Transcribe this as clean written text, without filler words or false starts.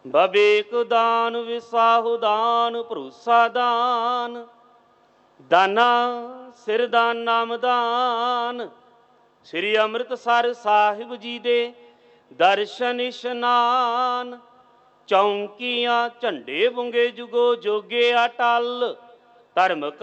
ਬਵੇਕ ਦਾਨ, ਵਿਸਾਹੂ ਦਾਨ, ਭਰੋਸਾ ਦਾਨ, ਦਾਨਾ ਸਿਰ ਦਾਨ, ਨਾਮ ਦਾਨ। ਸ੍ਰੀ ਅੰਮ੍ਰਿਤਸਰ ਸਾਹਿਬ ਜੀ ਦੇ ਦਰਸ਼ਨ ਇਸ਼ਨਾਨ, ਚੌਂਕੀਆਂ ਝੰਡੇ ਬੁੰਗੇ ਜੁਗੋ ਜੋਗੇ ਅਟਲ, ਧਰਮ